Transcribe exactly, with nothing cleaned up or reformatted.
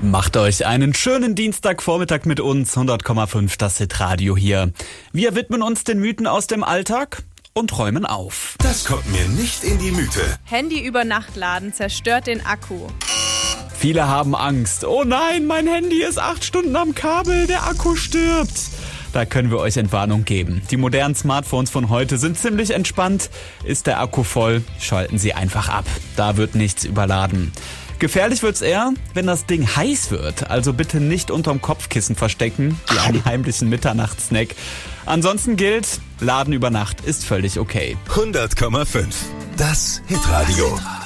Macht euch einen schönen Dienstagvormittag mit uns, hundert Komma fünf, das Hitradio hier. Wir widmen uns den Mythen aus dem Alltag und räumen auf. Das kommt mir nicht in die Mythe. Handy über Nacht laden zerstört den Akku. Viele haben Angst. Oh nein, mein Handy ist acht Stunden am Kabel, der Akku stirbt. Da können wir euch Entwarnung geben. Die modernen Smartphones von heute sind ziemlich entspannt. Ist der Akku voll, schalten Sie einfach ab. Da wird nichts überladen. Gefährlich wird's eher, wenn das Ding heiß wird. Also bitte nicht unterm Kopfkissen verstecken, wie einen heimlichen Mitternachtssnack. Ansonsten gilt, Laden über Nacht ist völlig okay. hundert Komma fünf. Das Hitradio.